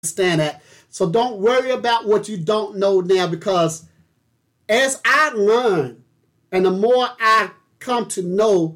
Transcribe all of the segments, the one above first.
understand that. So don't worry about what you don't know now, because as I learn and the more I come to know,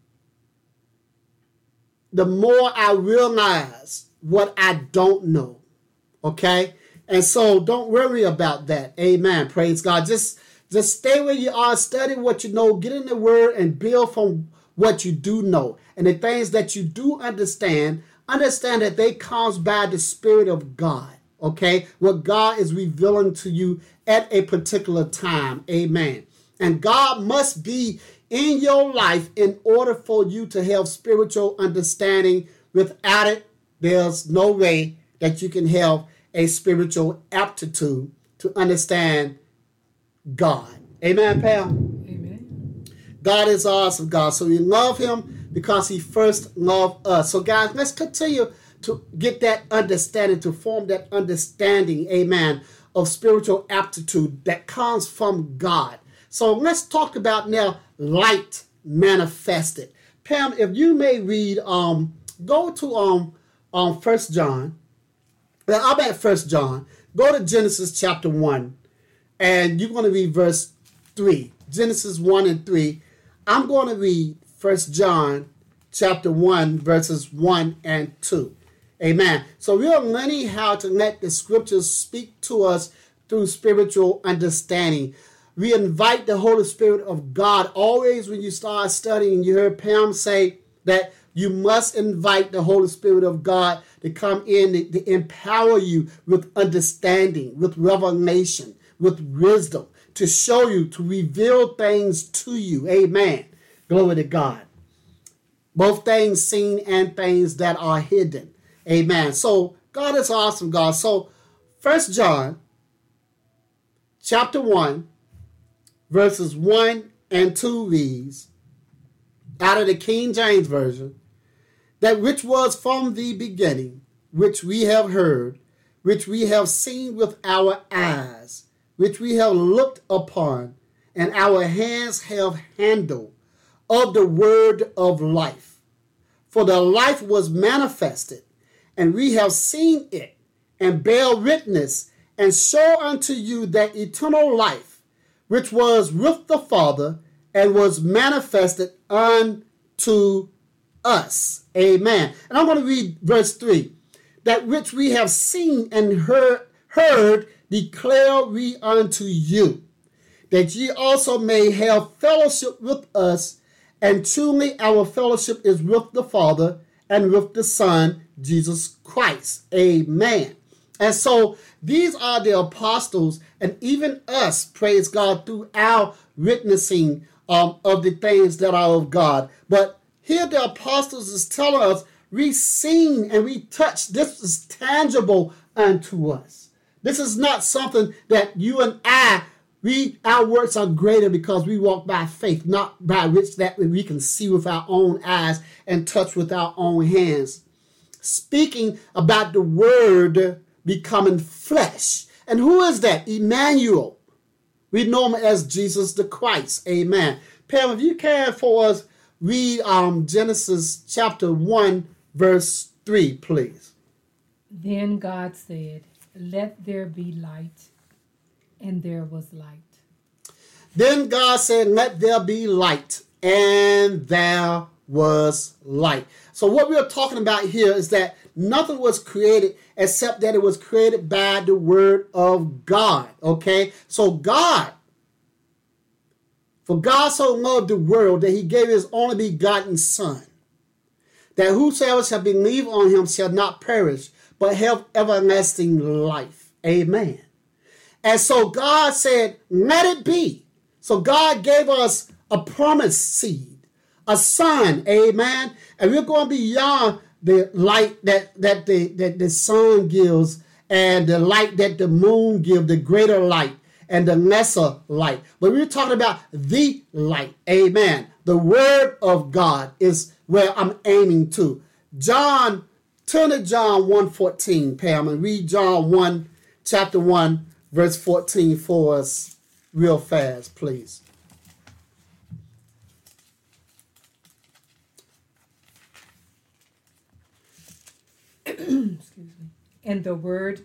the more I realize what I don't know. Okay? And so don't worry about that. Amen. Praise God. Just stay where you are, study what you know, get in the word and build from what you do know. And the things that you do understand that they comes by the Spirit of God. Okay? What God is revealing to you at a particular time. Amen. And God must be in your life in order for you to have spiritual understanding. Without it, there's no way that you can have a spiritual aptitude to understand God. Amen, Pam? Amen. God is awesome, God. So we love him because he first loved us. So guys, let's continue to get that understanding, to form that understanding, amen, of spiritual aptitude that comes from God. So let's talk about now light manifested. Pam, if you may read, go to 1 John. I'm at 1 John. Go to Genesis chapter 1, and you're going to read verse 3. Genesis 1 and 3. I'm going to read 1 John chapter 1, verses 1 and 2. Amen. So we are learning how to let the scriptures speak to us through spiritual understanding. We invite the Holy Spirit of God. Always when you start studying, you heard Pam say that you must invite the Holy Spirit of God to come in, to empower you with understanding, with revelation, with wisdom, to show you, to reveal things to you. Amen. Glory to God. Both things seen and things that are hidden. Amen. So God is awesome, God. So 1 John chapter 1, verses 1 and 2 reads, out of the King James Version, that which was from the beginning, which we have heard, which we have seen with our eyes, which we have looked upon, and our hands have handled of the word of life. For the life was manifested, and we have seen it, and bear witness, and show unto you that eternal life, which was with the Father, and was manifested unto us. Amen. And I'm going to read verse 3. That which we have seen and heard declare we unto you, that ye also may have fellowship with us. And truly our fellowship is with the Father and with the Son, Jesus Christ. Amen. And so these are the apostles, and even us, praise God, through our witnessing of the things that are of God. But here the apostles is telling us we seen and we touched. This is tangible unto us. This is not something that you and our works are greater because we walk by faith, not by which that we can see with our own eyes and touch with our own hands. Speaking about the word becoming flesh. And who is that? Emmanuel. We know him as Jesus the Christ. Amen. Pam, if you can for us, read Genesis chapter 1, verse 3, please. Then God said, let there be light, and there was light. Then God said, let there be light, and there was light. So what we are talking about here is that nothing was created except that it was created by the word of God. Okay? So for God so loved the world that he gave his only begotten Son, that whosoever shall believe on him shall not perish, but have everlasting life. Amen. And so God said, let it be. So God gave us a promised seed, a son. Amen. And we're going beyond the light that the sun gives and the light that the moon gives, the greater light and the lesser light. But we're talking about the light. Amen. The word of God is where I'm aiming to. Turn to John 1:14, Pam, and read John chapter 1, verse 14 for us real fast, please. Excuse me. and the Word